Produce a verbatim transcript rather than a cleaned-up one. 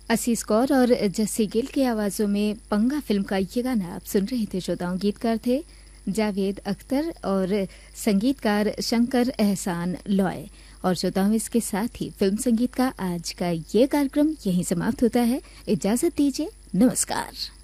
असीस कौर और जस्सी गिल की आवाज़ों में पंगा फिल्म का ये गाना आप सुन रहे थे। श्रोताओं, गीतकार थे जावेद अख्तर और संगीतकार शंकर एहसान लॉय। और श्रोताओं, इसके साथ ही फिल्म संगीत का आज का ये कार्यक्रम यहीं समाप्त होता है। इजाज़त दीजिए, नमस्कार।